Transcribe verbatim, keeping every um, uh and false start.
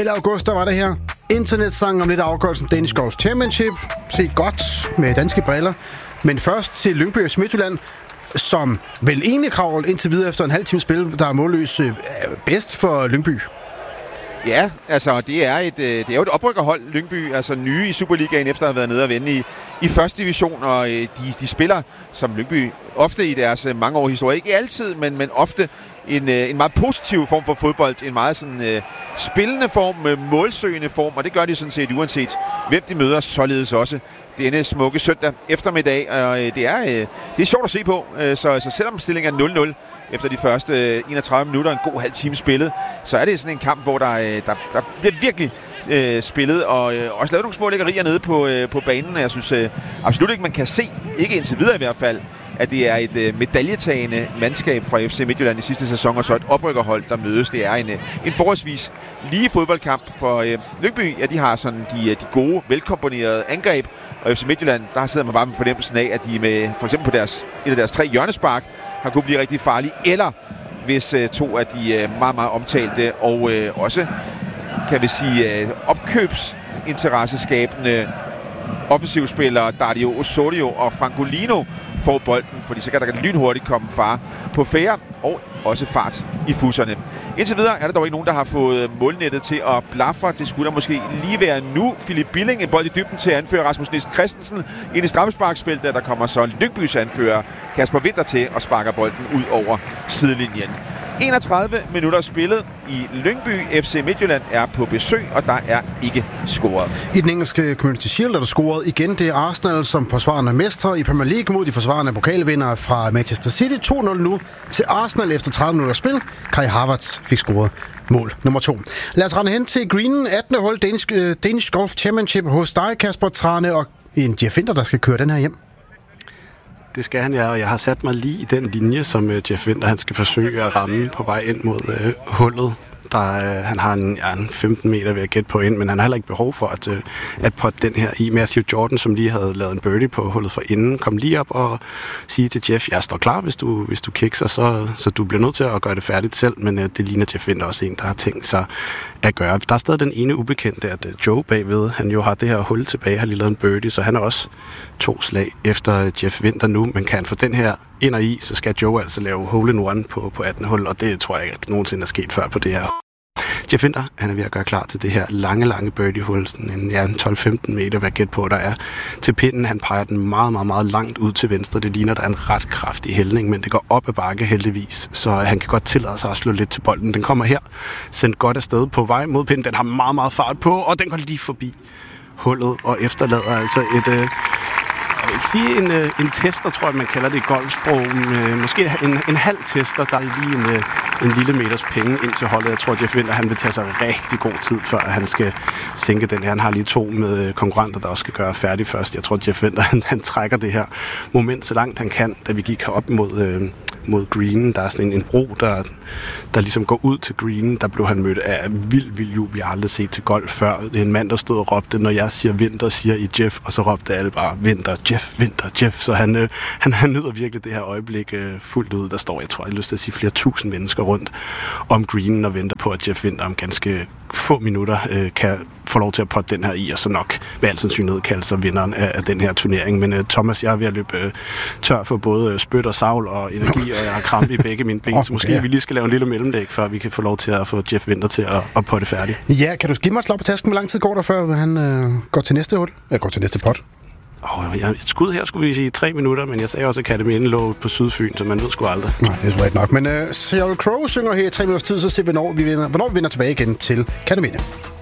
ellevte august, der var det her. Internetsang om lidt afgørelsen Danish Golf Championship. Set godt med danske briller. Men først til Lyngby F C Midtjylland, som vel egentlig kravler indtil videre efter en halv time spil, der er målløs øh, bedst for Lyngby. Ja, altså det er, et, det er jo et oprykkerhold, Lyngby, altså nye i Superligaen efter at have været nede og vende i, i første division, og de, de spiller som Lyngby ofte i deres mange år historie, ikke altid, men, men ofte en, en meget positiv form for fodbold, en meget sådan uh, spillende form, målsøgende form, og det gør de sådan set uanset hvem de møder, således også denne smukke søndag eftermiddag, og uh, det, er, uh, det er sjovt at se på, uh, så, så selvom stillingen er nul nul efter de første enogtredive minutter, en god halv time spillet, så er det sådan en kamp, hvor der, der, der bliver virkelig øh, spillet, og øh, også lavet nogle små lækkerier nede på, øh, på banen. Jeg synes øh, absolut ikke, man kan se, ikke indtil videre i hvert fald, at det er et øh, medaljetagende mandskab fra F C Midtjylland i sidste sæson, og så et oprykkerhold, der mødes. Det er en, øh, en forholdsvis lige fodboldkamp for øh, Lyngby. Ja, de har sådan de, de gode, velkomponerede angreb, og F C Midtjylland, der sidder man bare med fornemmelsen af, at de med, for eksempel på deres, et af deres tre hjørnespark, har kunne blive rigtig farlige, eller hvis øh, to af de øh, meget, meget omtalte og øh, også, kan vi sige, øh, opkøbsinteresseskabende offensivspillere, Dario Osorio og Francolino, får bolden, fordi så kan der lynhurtigt komme far på færre og også fart i fusserne. Indtil videre er der dog ikke nogen, der har fået målnettet til at blafre. Det skulle der måske lige være nu. Philip Billing, en bold i dybden til at anføre Rasmus Nielsen Christensen ind i straffesparksfeltet. Der kommer så Lyngbys anfører Kasper Winter til og sparker bolden ud over sidelinjen. enogtredive minutter spillet i Lyngby. F C Midtjylland er på besøg, og der er ikke scoret. I den engelske Community Shield er der scoret igen. Det er Arsenal som forsvarende mestre i Premier League mod de forsvarende pokalvindere fra Manchester City. to nul nu til Arsenal efter tredive minutter spil. Kai Havertz fik scoret mål nummer to. Lad os rende hen til Greenen, attende hold Danish, uh, Danish Golf Championship hos dig, Kasper Trane, og en Jeff Winter, der skal køre den her hjem. Det skal han, ja, og jeg har sat mig lige i den linje, som uh, Jeff Winter han skal forsøge at ramme på vej ind mod uh, hullet. Der, uh, han har en, ja, en femten meter ved at gætte på ind, men han har heller ikke behov for at, uh, at potte den her i. Matthew Jordan, som lige havde lavet en birdie på hullet for inden, kom lige op og sige til Jeff, jeg står klar, hvis du, hvis du kikser, så, så du bliver nødt til at gøre det færdigt selv, men uh, det ligner Jeff Winter også en, der har tænkt sig at gøre. Der er stadig den ene ubekendte, at uh, Joe bagved, han jo har det her hul tilbage, har lige lavet en birdie, så han er også to slag efter Jeff Winter nu, men kan han få den her ind og i, så skal Joe altså lave hole in one på, på attende hul, og det tror jeg ikke nogensinde er sket før på det her. Jeff Winter, han er ved at gøre klar til det her lange, lange birdie-hul, sådan en ja, tolv femten meter, hvad gæt på, der er til pinden. Han peger den meget, meget, meget langt ud til venstre. Det ligner, der er en ret kraftig hældning, men det går op ad bakke heldigvis, så han kan godt tillade sig at slå lidt til bolden. Den kommer her, sendt godt afsted på vej mod pinden. Den har meget, meget fart på, og den går lige forbi hullet og efterlader altså et... Øh, Jeg vil ikke sige en, en tester, tror jeg, man kalder det i golfsprog. Måske en, en halv tester, der er lige en, en lille meters penge ind til holdet. Jeg tror, Jeff Winter, han vil tage sig rigtig god tid, før han skal sænke den her. Han har lige to med konkurrenter, der også skal gøre færdig først. Jeg tror, Jeff Winter, han, han trækker det her moment så langt han kan, da vi gik herop mod, øh, mod greenen. Der er sådan en, en bro, der, der ligesom går ud til greenen. Der blev han mødt af vild, vild jubel. Jeg har aldrig set til golf før. Det er en mand, der stod og råbte, når jeg siger Winter, siger I Jeff, og så råbte alle bare Winter, Jeff, Winter, Jeff. Så han, øh, han, han nyder virkelig det her øjeblik øh, fuldt ud. Der står, jeg tror, jeg har lyst til at sige, flere tusind mennesker rundt om greenen og venter på, at Jeff Winter om ganske få minutter øh, kan få lov til at potte den her i, og så nok med al sandsynlighed kalde sig vinderen af, af den her turnering. Men øh, Thomas, jeg er ved at løbe øh, tør for både øh, spyt og savl og energi, og jeg har krampe i begge mine ben, så måske ja. vi lige skal lave en lille mellemlæg, før vi kan få lov til at få Jeff Winter til at, at potte færdig. Ja, kan du give mig et slag på tasken? Hvor lang tid går der, før han øh, går til næste hul? Eller går til næste pot? Oh, ja, et skud her skulle vi sige tre minutter, men jeg sagde også, at Academy lå på Sydfyn, så man ved sgu aldrig. Nej, det er sgu ikke nok. Men uh, Sheryl Crow synger her i tre minutters tid, så ser vi, hvornår vi vinder, hvornår vi vinder tilbage igen til Academy.